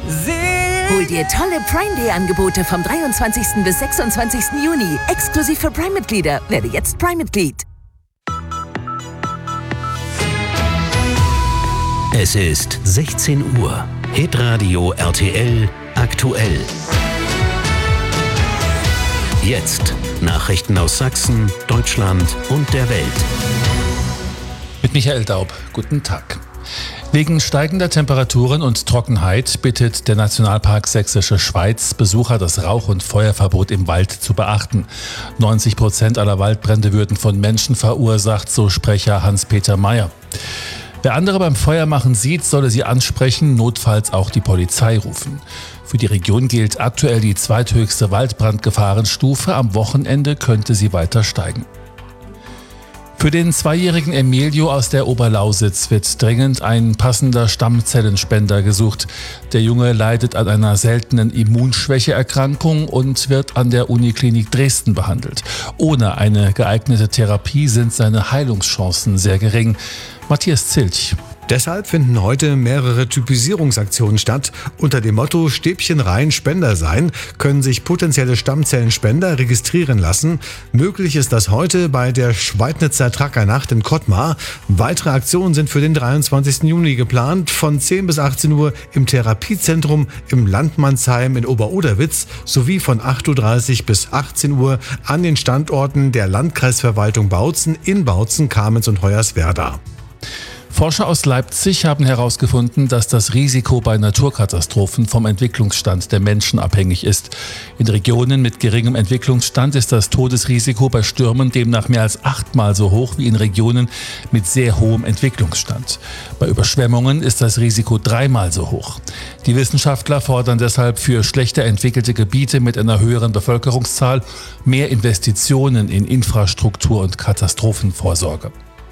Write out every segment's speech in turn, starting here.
Hol dir tolle Prime Day Angebote vom 23. bis 26. Juni. Exklusiv für Prime-Mitglieder. Werde jetzt Prime-Mitglied. Es ist 16 Uhr. Hitradio RTL aktuell. Jetzt Nachrichten aus Sachsen, Deutschland und der Welt. Mit Michael Daub. Guten Tag. Wegen steigender Temperaturen und Trockenheit bittet der Nationalpark Sächsische Schweiz Besucher, das Rauch- und Feuerverbot im Wald zu beachten. 90% aller Waldbrände würden von Menschen verursacht, so Sprecher Hans-Peter Meyer. Wer andere beim Feuermachen sieht, solle sie ansprechen, notfalls auch die Polizei rufen. Für die Region gilt aktuell die zweithöchste Waldbrandgefahrenstufe. Am Wochenende könnte sie weiter steigen. Für den 2-jährigen Emilio aus der Oberlausitz wird dringend ein passender Stammzellenspender gesucht. Der Junge leidet an einer seltenen Immunschwächeerkrankung und wird an der Uniklinik Dresden behandelt. Ohne eine geeignete Therapie sind seine Heilungschancen sehr gering. Matthias Zilch. Deshalb finden heute mehrere Typisierungsaktionen statt. Unter dem Motto Stäbchen rein, Spender sein, können sich potenzielle Stammzellenspender registrieren lassen. Möglich ist das heute bei der Schweidnitzer Trackernacht in Kottmar. Weitere Aktionen sind für den 23. Juni geplant, von 10 bis 18 Uhr im Therapiezentrum im Landmannsheim in Oberoderwitz sowie von 8.30 Uhr bis 18 Uhr an den Standorten der Landkreisverwaltung Bautzen in Bautzen, Kamenz und Hoyerswerda. Forscher aus Leipzig haben herausgefunden, dass das Risiko bei Naturkatastrophen vom Entwicklungsstand der Menschen abhängig ist. In Regionen mit geringem Entwicklungsstand ist das Todesrisiko bei Stürmen demnach mehr als 8-mal so hoch wie in Regionen mit sehr hohem Entwicklungsstand. Bei Überschwemmungen ist das Risiko 3-mal so hoch. Die Wissenschaftler fordern deshalb für schlechter entwickelte Gebiete mit einer höheren Bevölkerungszahl mehr Investitionen in Infrastruktur und Katastrophenvorsorge.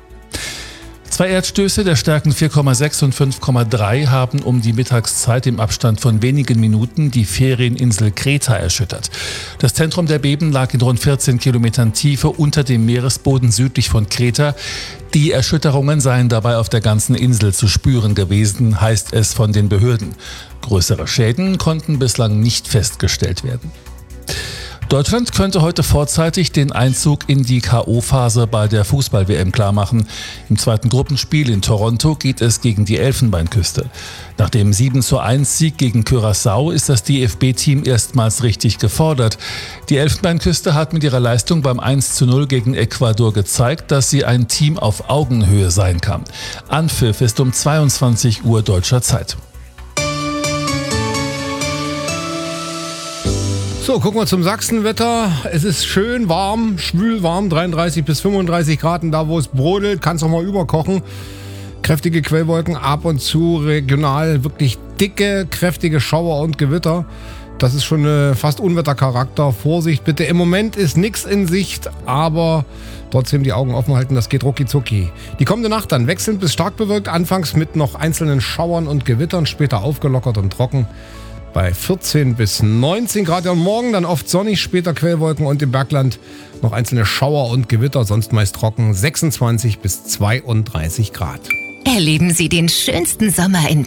2 Erdstöße der Stärken 4,6 und 5,3 haben um die Mittagszeit im Abstand von wenigen Minuten die Ferieninsel Kreta erschüttert. Das Zentrum der Beben lag in rund 14 Kilometern Tiefe unter dem Meeresboden südlich von Kreta. Die Erschütterungen seien dabei auf der ganzen Insel zu spüren gewesen, heißt es von den Behörden. Größere Schäden konnten bislang nicht festgestellt werden. Deutschland könnte heute vorzeitig den Einzug in die K.O.-Phase bei der Fußball-WM klarmachen. Im zweiten Gruppenspiel in Toronto geht es gegen die Elfenbeinküste. Nach dem 7:1-Sieg gegen Curaçao ist das DFB-Team erstmals richtig gefordert. Die Elfenbeinküste hat mit ihrer Leistung beim 1:0 gegen Ecuador gezeigt, dass sie ein Team auf Augenhöhe sein kann. Anpfiff ist um 22 Uhr deutscher Zeit. So, gucken wir zum Sachsenwetter. Es ist schön warm, schwül warm, 33 bis 35 Grad. Und da, wo es brodelt, kann es auch mal überkochen. Kräftige Quellwolken, ab und zu regional wirklich dicke, kräftige Schauer und Gewitter. Das ist schon fast Unwettercharakter. Vorsicht bitte. Im Moment ist nichts in Sicht, aber trotzdem die Augen offen halten, das geht rucki zucki. Die kommende Nacht dann wechselnd bis stark bewölkt, anfangs mit noch einzelnen Schauern und Gewittern, später aufgelockert und trocken. Bei 14 bis 19 Grad. Ja, und morgen dann oft sonnig, später Quellwolken und im Bergland noch einzelne Schauer und Gewitter, sonst meist trocken, 26 bis 32 Grad. Erleben Sie den schönsten Sommer in